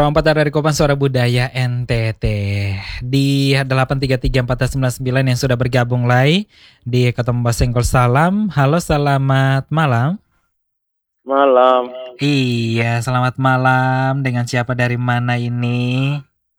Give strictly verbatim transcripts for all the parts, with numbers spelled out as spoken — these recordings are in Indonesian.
Perompat dari Kopan Suara Budaya N T T di delapan tiga tiga empat sembilan sembilan yang sudah bergabung lagi di Ketemu Basenggol Salam. Halo, selamat malam. Malam. Iya, selamat malam. Dengan siapa, dari mana ini?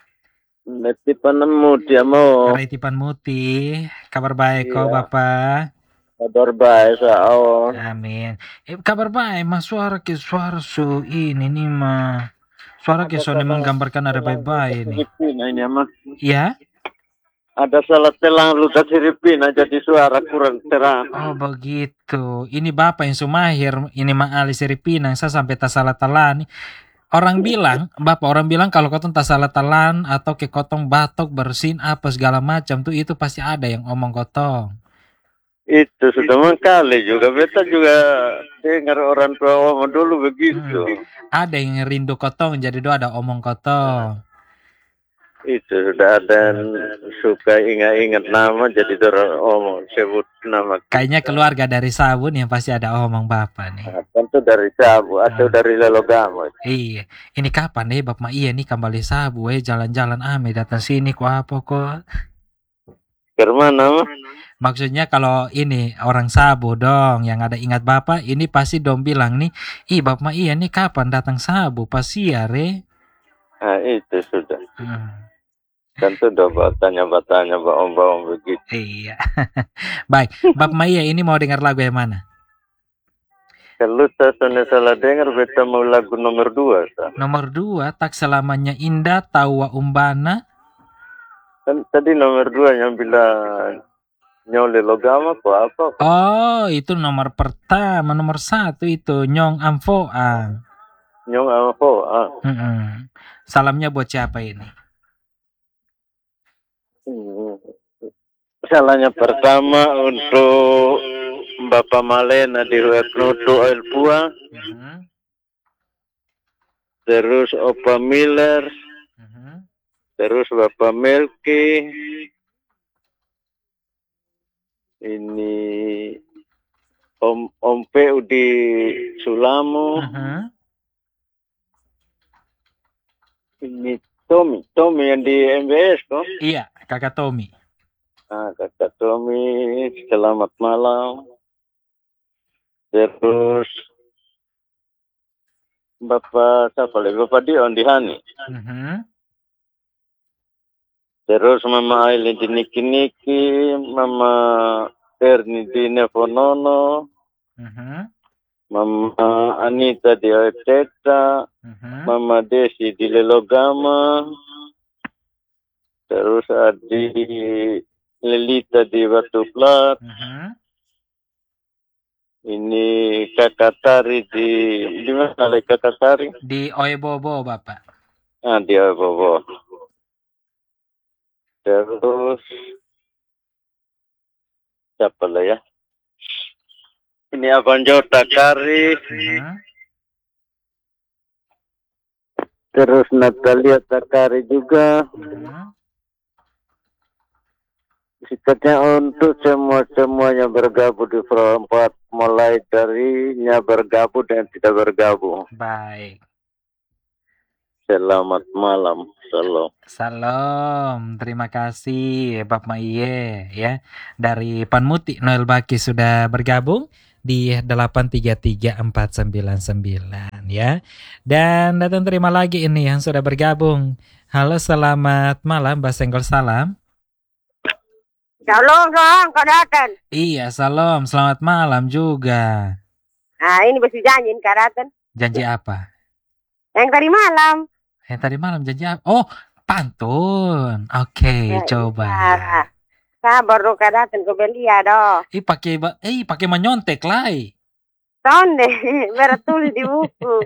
Netipan nemu dia mau. Retipan Muti. Kabar baik kok, Iya. Bapak? Kabar baik, saon. Amin. Eh, kabar baik, mas. Suara ke suara su ini nih mah. Suara ke suara menggambarkan ada baik-baik nih. Filipina ini mah. Ya? Ada salah telang ludah Filipina jadi suara kurang terang. Oh begitu. Ini Bapak yang sumahir, ini Maali Seripinang, saya sampai tak salah talan. Orang bilang, Bapak orang bilang kalau kotong tak salah talan atau ke kotong batok bersin apa segala macam tuh itu pasti ada yang omong kotong. Itu sudah mengkali juga. Beta juga dengar orang tua omong dulu begitu. Hmm. Ada yang rindu kotong jadi doa ada omong kotong. Itu sudah ada yang suka ingat-ingat nama jadi orang omong sebut nama. Kayaknya keluarga dari Sabun yang pasti ada omong Bapak nih. Nah, tentu dari Sabu atau hmm. dari Lelogamo. Iya, ini kapan deh Bapak iya nih kembali Sabu eh jalan-jalan ame datang sini kok apa kok? Kemana? Maksudnya kalau ini orang Sabu dong yang ada ingat Bapak ini pasti dong bilang nih, ih Bapak iya nih kapan datang Sabu pasti ya re? Nah itu sudah. Hmm. Tentu udah bertanya-bertanya baong-baong begitu. Iya. Baik, Bapak Maya ini mau dengar lagu yang mana? Kalau tak salah dengar beta mau lagu nomor dua. Sah. Nomor dua, Tak Selamanya Indah, Tawa Umbana. Kan tadi nomor dua yang bilang Nyole Logama kok apa? Oh, itu nomor pertama, nomor satu itu Nyong Amfoa. Nyong Amfoa. Mm-mm. Salamnya buat siapa ini? Hmm. Salahnya pertama untuk Bapak Malena di Hueknutu Elpua. Mm-hmm. Terus Opa Miller. Mm-hmm. Terus Bapak Melki. Ini Om Om P U di Sulamo. Mm-hmm. Ini Tommy, Tommy yang di M B S kok? Iya, kakak Tommy. Ah, kakak Tommy, selamat malam. Terus Bapak siapa lagi? Bapak Dion di Hani. Mm-hmm. Terus Mama Aileen di Niki Niki, Mama Erni di Nevonono, Mm-hmm. Mama Anita di Oeteta, mm-hmm. Mama Desi di Lelogama, terus Adi Lelita di Batu Plat, mm-hmm. Ini Kakak Tari di di mana lagi Kakak Tari? Di Oebobo Bapak. Ah di Oebobo. Terus siapa lah ya? Ini Abang Jota Kari. Uh-huh. Terus Natalia Takari juga. Uh-huh. Sikatnya untuk semua-semuanya bergabung di Perempat, mulai darinya bergabung dan tidak bergabung. Baik. Selamat malam. Salam. Salam. Terima kasih Bapak Maiye ya. Dari Panmuti Noel Baki sudah bergabung di delapan tiga tiga empat sembilan sembilan ya. Dan datang terima lagi ini yang sudah bergabung. Halo, selamat malam Basenggol Salam. Salam, salam, Kak Daten. Iya, salam. Selamat malam juga. Nah, ini masih janji Kak Daten. Janji apa? Yang tadi malam. Yang tadi malam janji apa? Oh, pantun. Oke, okay, ya, coba. Iya. Sabar dong Kak Daten ke Belia dong. Ih, pakai eh pakai menyontek lah. Sonde, berat tulis di buku.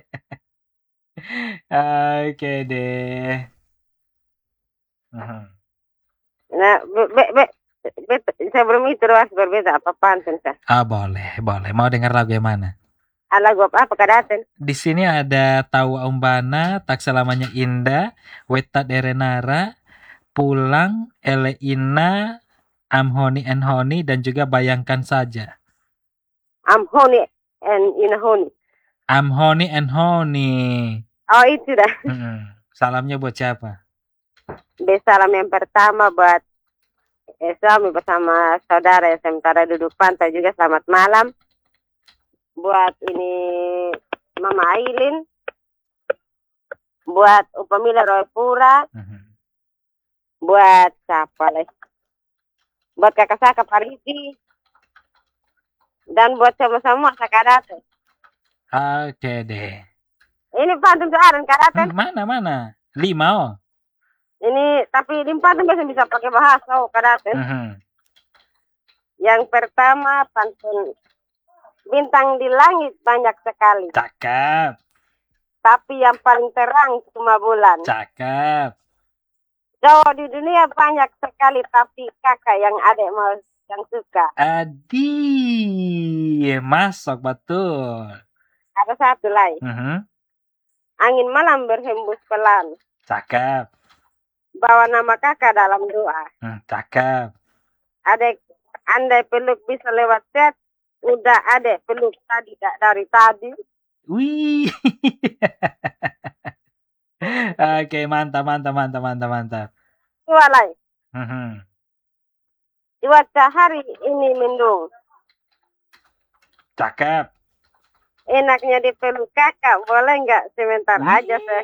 Oke okay, deh. Uh-huh. Nah, be, be, be. Sebelum itu harus berbeda apa pantun Kak? Ah boleh, boleh. Mau dengar lagu yang mana? Ah, lagu apa apa Kak Daten? Di sini ada Tawa Umbana, Tak Selamanya Indah, Weta Derenara, Pulang, Eleina, I'm Honey and Honey, dan juga Bayangkan Saja. I'm Honey and in Honey. I'm Honey and Honey. Oh itu dah. Hmm. Salamnya buat siapa? Be salam yang pertama buat eh, suami bersama saudara yang sementara duduk pantai juga selamat malam. Buat ini Mama Ailin. Buat Upamila Roypura. Mhm. Buat siapa lagi? Buat kakak saya Parisi. Dan buat sama-sama Sakadate. Oke deh. Ini pantun searan Kadate. Hmm, mana mana? Lima oh. Ini tapi di pantun biasa bisa pakai bahasa oh Kadate. Mhm. Yang pertama pantun bintang di langit banyak sekali. Cakep. Tapi yang paling terang cuma bulan. Cakep. Cowok di dunia banyak sekali tapi kakak yang adek mau yang suka. Adi, masuk betul. Ada satu lagi. Mhm. Angin malam berhembus pelan. Cakep. Bawa nama kakak dalam doa. Hmm, cakep. Adek, andai peluk bisa lewat chat. Udah adek peluk tadi dari tadi. Wih. Oke, mantap, mantap, mantap, mantap, mantap. Dua lagi. Mhm. Cuaca hari ini mendung. Cakep. Enaknya dipeluk kakak, boleh nggak sebentar Wih. aja saya.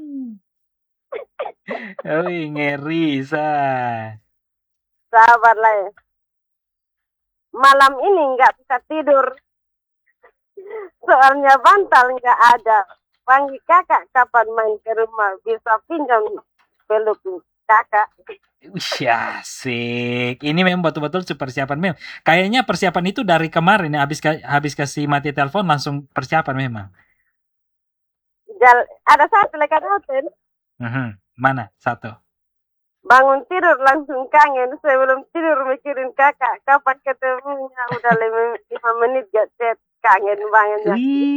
Wih, ngeri, say. Sahabat lah ya. Malam ini nggak bisa tidur. Soalnya bantal nggak ada. Panggil kakak kapan main ke rumah. Bisa pinjam peluk kakak. Wih, asik. Ini memang betul-betul persiapan memang. Kayaknya persiapan itu dari kemarin ya. Habis, habis kasih mati telepon langsung persiapan memang. Jal, ada satu lagi hotel. Mhm. Mana? Satu. Bangun tidur langsung kangen. Sebelum tidur mikirin kakak. Kapan ketemunya? Udah lima menit gak chat. Kangen banget ya.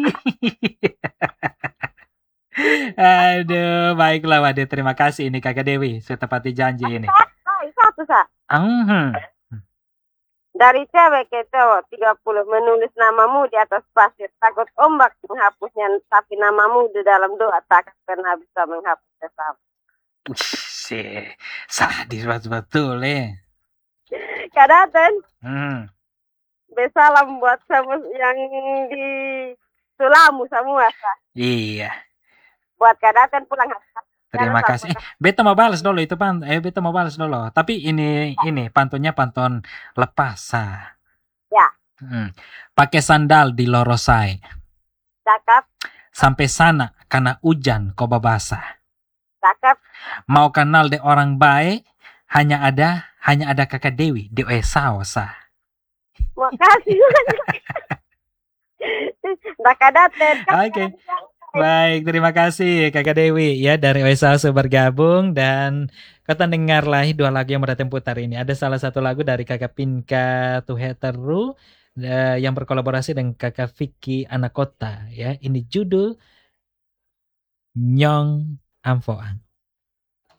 Aduh, baiklah Wade. Terima kasih ini Kakak Dewi. Saya tepati janji ini. Satu, Sa. Mhm. Dari cewek ke cowok tiga puluh menulis namamu di atas pasir. Takut ombak menghapusnya. Tapi namamu di dalam doa tak pernah bisa menghapusnya sama. Sih, sadis betul eh. Kadaten. Hmm. Besalam buat sama yang di Sulamu semua, Sa. Iya. Buat Kadaten pulang. Terima kasih. Eh, beta mau balas dulu itu pan. Eh, beta mau balas dulu. Tapi ini ini pantunnya pantun lepas, Sa. Ya. Hmm. Pakai sandal di lorosai. Cakep. Sampai sana karena hujan kau basah. Cakep. Mau kenal de orang baik, hanya ada hanya ada Kakak Dewi di Esau, Sa. Makasih. Dah Kadaten. Oke. Okay. Baik, terima kasih Kakak Dewi ya dari Esau bergabung dan kata dengarlah dua lagu yang berdatang putar ini. Ada salah satu lagu dari Kakak Pinka Tuheteru uh, yang berkolaborasi dengan Kakak Vicky Anakota ya. Ini judul Nyong Amfoang.